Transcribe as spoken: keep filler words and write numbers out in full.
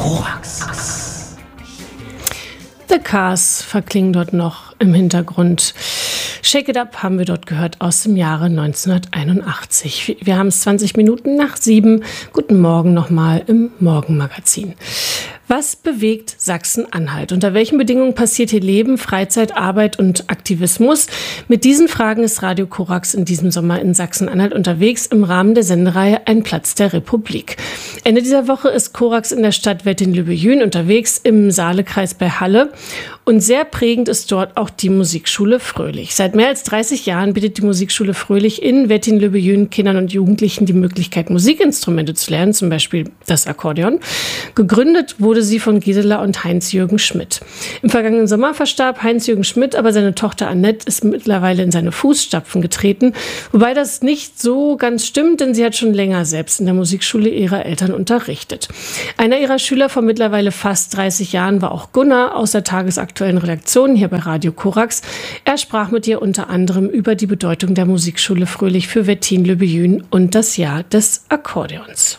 Korax. The Cars verklingen dort noch im Hintergrund. Shake It Up haben wir dort gehört aus dem Jahre neunzehnhunderteinundachtzig. Wir haben es zwanzig Minuten nach sieben. Guten Morgen nochmal im Morgenmagazin. Was bewegt Sachsen-Anhalt? Unter welchen Bedingungen passiert hier Leben, Freizeit, Arbeit und Aktivismus? Mit diesen Fragen ist Radio Korax in diesem Sommer in Sachsen-Anhalt unterwegs im Rahmen der Sendereihe Ein Platz der Republik. Ende dieser Woche ist Korax in der Stadt Wettin-Löbejün unterwegs im Saalekreis bei Halle. Und sehr prägend ist dort auch die Musikschule Fröhlich. Seit mehr als dreißig Jahren bietet die Musikschule Fröhlich in Wettin-Löbejün Kindern und Jugendlichen die Möglichkeit, Musikinstrumente zu lernen, zum Beispiel das Akkordeon. Gegründet wurde sie von Gisela und Heinz-Jürgen Schmidt. Im vergangenen Sommer verstarb Heinz-Jürgen Schmidt, aber seine Tochter Annette ist mittlerweile in seine Fußstapfen getreten, wobei das nicht so ganz stimmt, denn sie hat schon länger selbst in der Musikschule ihrer Eltern unterrichtet. Einer ihrer Schüler vor mittlerweile fast dreißig Jahren war auch Gunnar aus der tagesaktuellen Redaktion hier bei Radio Korax. Er sprach mit ihr unter anderem über die Bedeutung der Musikschule Fröhlich für Wettin-Löbejün und das Jahr des Akkordeons.